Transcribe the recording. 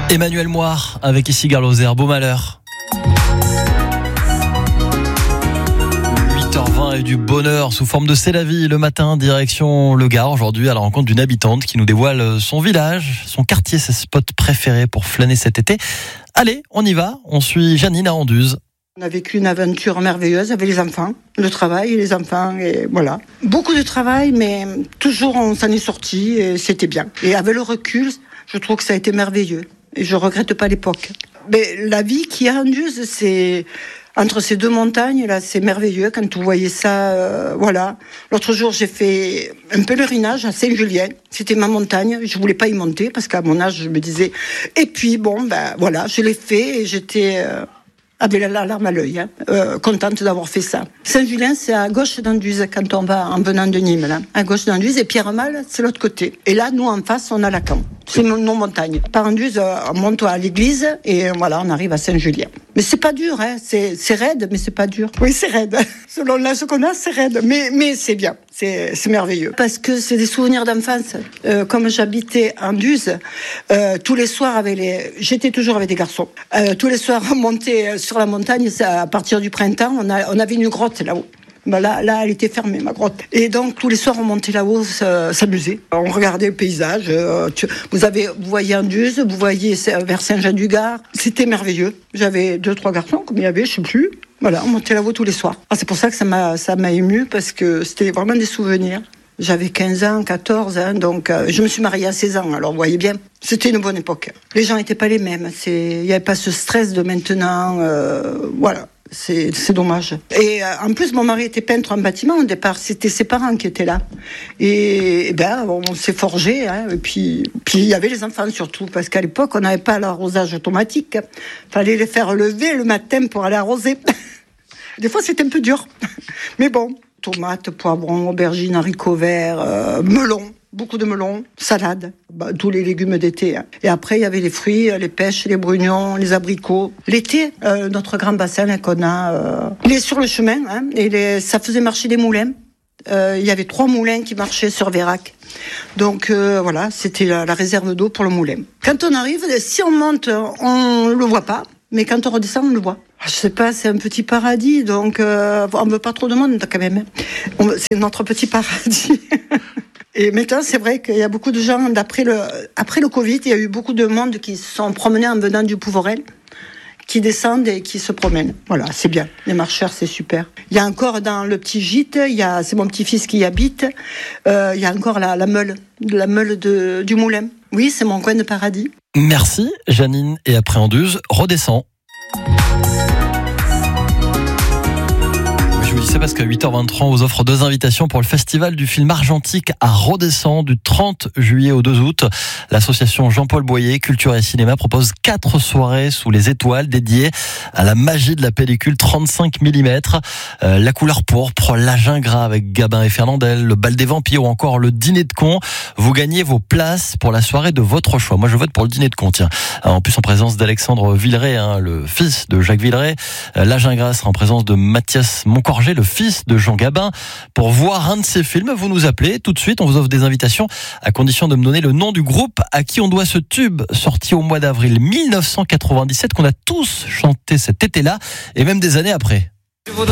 Emmanuel Moire avec ici Garloser, beau malheur. 8h20 et du bonheur sous forme de C'est la vie le matin, direction le Gard aujourd'hui à la rencontre d'une habitante qui nous dévoile son village, son quartier, ses spots préférés pour flâner cet été. Allez, on y va, on suit Janine à Anduze. On a vécu une aventure merveilleuse avec les enfants, le travail et les enfants, et voilà. Beaucoup de travail, mais toujours on s'en est sorti et c'était bien. Et avec le recul, je trouve que ça a été merveilleux et je regrette pas l'époque. Mais la vie qui est à Anduze, c'est entre ces deux montagnes là, c'est merveilleux quand vous voyez ça. Voilà. L'autre jour, j'ai fait un pèlerinage à Saint-Julien. C'était ma montagne. Je voulais pas y monter parce qu'à mon âge, je me disais. Et puis bon, voilà, je l'ai fait et j'étais avec la larme à l'œil, contente d'avoir fait ça. Saint-Julien, c'est à gauche d'Anduze, quand on va en venant de Nîmes, là. À gauche d'Anduze, et Pierre-Mal, c'est l'autre côté. Et là, nous, en face, on a Lacan. C'est nos montagnes. Par Anduze, on monte à l'église, et voilà, on arrive à Saint-Julien. Mais c'est pas dur, c'est raide, mais c'est pas dur. Oui, c'est raide. Selon l'âge qu'on a, c'est raide. Mais c'est bien. C'est merveilleux. Parce que c'est des souvenirs d'enfance. Comme j'habitais à Anduze, tous les soirs j'étais toujours avec des garçons. Tous les soirs, on montait sur la montagne, à partir du printemps, on avait une grotte là-haut. Là, elle était fermée, ma grotte. Et donc, tous les soirs, on montait là-haut, s'amuser. On regardait le paysage. Vous voyez Anduze, vous voyez vers Saint-Jean-du-Gard. C'était merveilleux. J'avais 2-3 garçons, comme il y avait, je sais plus. Voilà, on montait là-haut tous les soirs. C'est pour ça que ça m'a émue, parce que c'était vraiment des souvenirs. J'avais 15 ans, 14 ans, donc je me suis mariée à 16 ans, alors vous voyez bien. C'était une bonne époque. Les gens n'étaient pas les mêmes. Il n'y avait pas ce stress de maintenant. Voilà. C'est dommage. Et en plus, mon mari était peintre en bâtiment au départ. C'était ses parents qui étaient là. Et on s'est forgé. Et puis il y avait les enfants surtout, parce qu'à l'époque, on n'avait pas l'arrosage automatique. Fallait les faire lever le matin pour aller arroser. Des fois, c'était un peu dur. Mais bon, tomates, poivrons, aubergines, haricots verts, melons. Beaucoup de melons, salade, tous les légumes d'été. Et après, il y avait les fruits, les pêches, les brugnons, les abricots. L'été, notre grand bassin là, qu'on a, il est sur le chemin, et ça faisait marcher des moulins. Il y avait 3 moulins qui marchaient sur Vérac. Donc voilà, c'était la réserve d'eau pour le moulin. Quand on arrive, si on monte, on le voit pas. Mais quand on redescend, on le voit. Je sais pas, c'est un petit paradis, donc on veut pas trop de monde quand même. C'est notre petit paradis. Et maintenant, c'est vrai qu'il y a beaucoup de gens, après le Covid, il y a eu beaucoup de monde qui se sont promenés en venant du Pouvorel, qui descendent et qui se promènent. Voilà, c'est bien. Les marcheurs, c'est super. Il y a encore dans le petit gîte, c'est mon petit-fils qui y habite, il y a encore la meule du moulin. Oui, c'est mon coin de paradis. Merci Janine, et après Anduze, redescend. Je vous dis ça parce qu'à 8h23, on vous offre 2 invitations pour le festival du film argentique à Rodessant du 30 juillet au 2 août. L'association Jean-Paul Boyer, Culture et Cinéma propose 4 soirées sous les étoiles dédiées à la magie de la pellicule 35 mm. La couleur pourpre, la gingras avec Gabin et Fernandel, le bal des vampires ou encore le dîner de cons. Vous gagnez vos places pour la soirée de votre choix. Moi, je vote pour le dîner de cons, tiens. En plus, en présence d'Alexandre Villeray, le fils de Jacques Villeray. La gingras sera en présence de Mathias Moncorgé, le fils de Jean Gabin. Pour voir un de ces films, vous nous appelez tout de suite, on vous offre des invitations à condition de me donner le nom du groupe à qui on doit ce tube sorti au mois d'avril 1997 qu'on a tous chanté cet été-là et même des années après.